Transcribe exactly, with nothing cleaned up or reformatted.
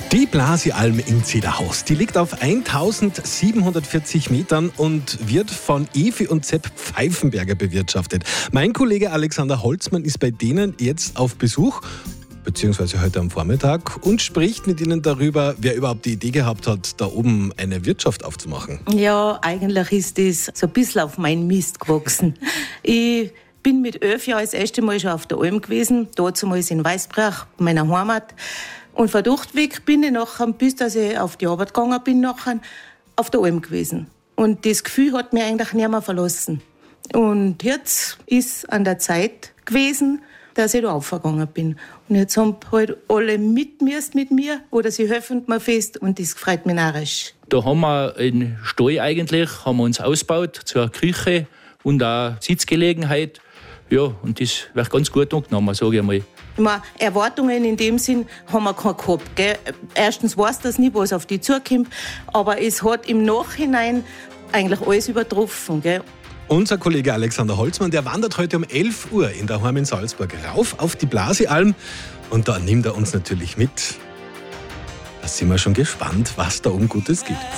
Die Blasialm in Zederhaus, die liegt auf eintausendsiebenhundertvierzig Metern und wird von Evi und Sepp Pfeifenberger bewirtschaftet. Mein Kollege Alexander Holzmann ist bei denen jetzt auf Besuch, beziehungsweise heute am Vormittag, und spricht mit ihnen darüber, wer überhaupt die Idee gehabt hat, da oben eine Wirtschaft aufzumachen. Ja, eigentlich ist das so ein bisschen auf meinen Mist gewachsen. Ich bin mit elf Jahren das erste Mal schon auf der Alm gewesen, damals in Weißbrach, meiner Heimat. Und von dort weg bin ich nachher, bis dass ich auf die Arbeit gegangen bin, nachher auf der Alm gewesen. Und das Gefühl hat mich eigentlich nicht mehr verlassen. Und jetzt ist an der Zeit gewesen, dass ich da aufgegangen bin. Und jetzt haben halt alle mit mir, mit mir oder sie helfen mir fest und das freut mich narrisch. Da haben wir einen Stall eigentlich, haben wir uns ausgebaut zur Küche und auch Sitzgelegenheit. Ja, und das wird ganz gut angenommen, sage ich mal. Ich meine, Erwartungen in dem Sinn haben wir keine gehabt. Gell? Erstens weiß das nicht, was auf die zukommt, aber es hat im Nachhinein eigentlich alles übertroffen. Gell? Unser Kollege Alexander Holzmann, der wandert heute um elf Uhr in der Heim in Salzburg rauf auf die Blasialm und da nimmt er uns natürlich mit. Da sind wir schon gespannt, was da oben Gutes gibt.